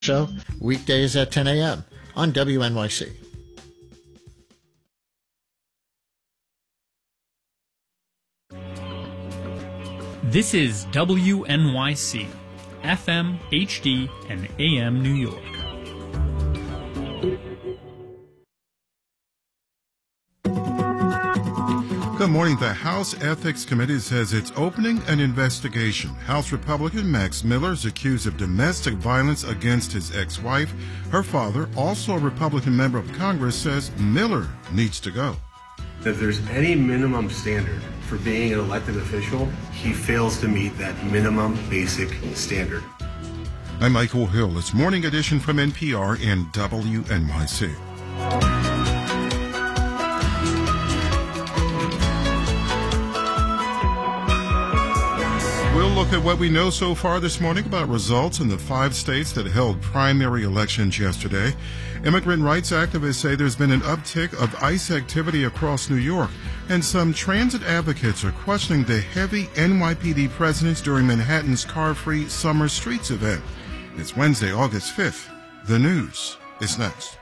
Show, weekdays at 10 a.m. on WNYC. This is WNYC, FM, HD, and AM New York. Good morning. The House Ethics Committee says it's opening an investigation. House Republican Max Miller is accused of domestic violence against his ex-wife. Her father, also a Republican member of Congress, says Miller needs to go. If there's any minimum standard for being an elected official, he fails to meet that minimum basic standard. I'm Michael Hill. It's Morning Edition from NPR and WNYC. We'll look at what we know so far this morning about results in the 5 states that held primary elections yesterday. Immigrant rights activists say there's been an uptick of ICE activity across New York, and some transit advocates are questioning the heavy NYPD presence during Manhattan's car-free Summer Streets event. It's Wednesday, August 5th. The news is next.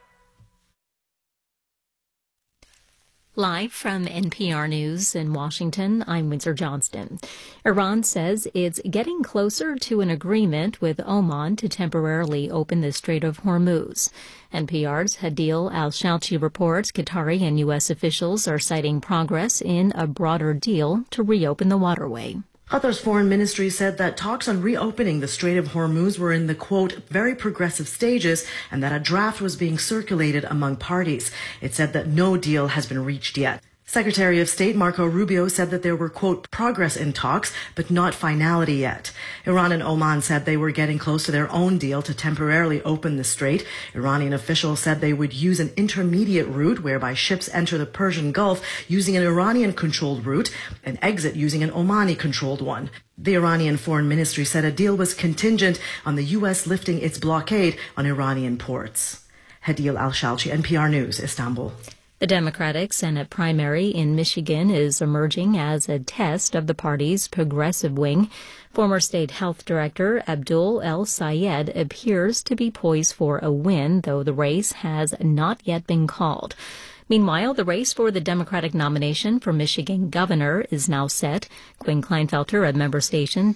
Live from NPR News in Washington, I'm Windsor Johnston. Iran says it's getting closer to an agreement with Oman to temporarily open the Strait of Hormuz. NPR's Hadil Al-Shalchi reports Qatari and U.S. officials are citing progress in a broader deal to reopen the waterway. Qatar's foreign ministry said that talks on reopening the Strait of Hormuz were in the, quote, very progressive stages, and that a draft was being circulated among parties. It said that no deal has been reached yet. Secretary of State Marco Rubio said that there were, quote, progress in talks, but not finality yet. Iran and Oman said they were getting close to their own deal to temporarily open the strait. Iranian officials said they would use an intermediate route whereby ships enter the Persian Gulf using an Iranian-controlled route and exit using an Omani-controlled one. The Iranian Foreign Ministry said a deal was contingent on the U.S. lifting its blockade on Iranian ports. Hadil Al-Shalchi, NPR News, Istanbul. The Democratic Senate primary in Michigan is emerging as a test of the party's progressive wing. Former state health director Abdul El-Sayed appears to be poised for a win, though the race has not yet been called. Meanwhile, the race for the Democratic nomination for Michigan governor is now set. Quinn Kleinfelter at member station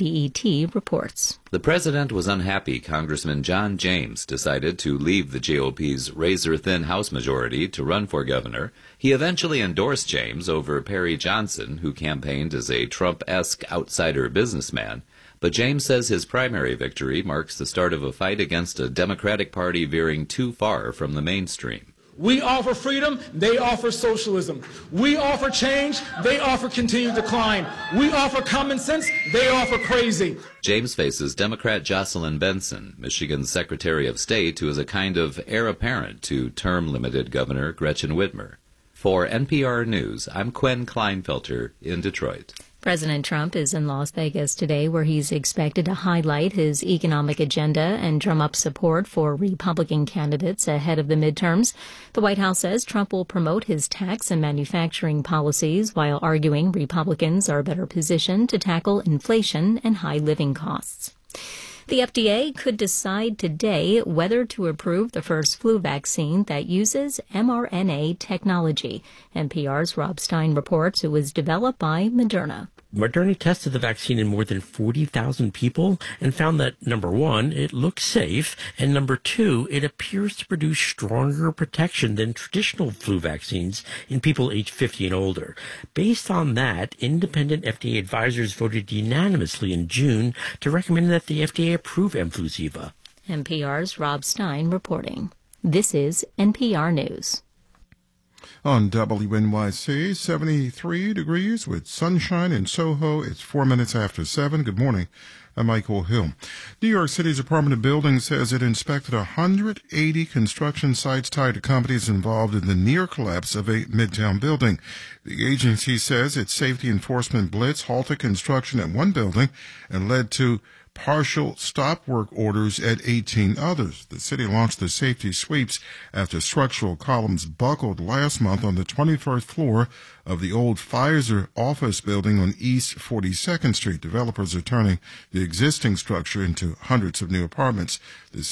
WDET reports. The president was unhappy Congressman John James decided to leave the GOP's razor-thin House majority to run for governor. He eventually endorsed James over Perry Johnson, who campaigned as a Trump-esque outsider businessman. But James says his primary victory marks the start of a fight against a Democratic Party veering too far from the mainstream. We offer freedom, they offer socialism. We offer change, they offer continued decline. We offer common sense, they offer crazy. James faces Democrat Jocelyn Benson, Michigan's Secretary of State, who is a kind of heir apparent to term-limited Governor Gretchen Whitmer. For NPR News, I'm Quinn Kleinfelter in Detroit. President Trump is in Las Vegas today, where he's expected to highlight his economic agenda and drum up support for Republican candidates ahead of the midterms. The White House says Trump will promote his tax and manufacturing policies while arguing Republicans are better positioned to tackle inflation and high living costs. The FDA could decide today whether to approve the first flu vaccine that uses mRNA technology. NPR's Rob Stein reports it was developed by Moderna. Moderna tested the vaccine in more than 40,000 people and found that, number one, it looks safe, and number two, it appears to produce stronger protection than traditional flu vaccines in people aged 50 and older. Based on that, independent FDA advisors voted unanimously in June to recommend that the FDA approve Mfluziva. NPR's Rob Stein reporting. This is NPR News. On WNYC, 73 degrees with sunshine in Soho. It's 4 minutes after 7. Good morning. I'm Michael Hill. New York City's Department of Buildings says it inspected 180 construction sites tied to companies involved in the near collapse of a Midtown building. The agency says its safety enforcement blitz halted construction at one building and led to partial stop work orders at 18 others. The city launched the safety sweeps after structural columns buckled last month on the 21st floor of the old Pfizer office building on East 42nd Street. Developers are turning the existing structure into hundreds of new apartments. The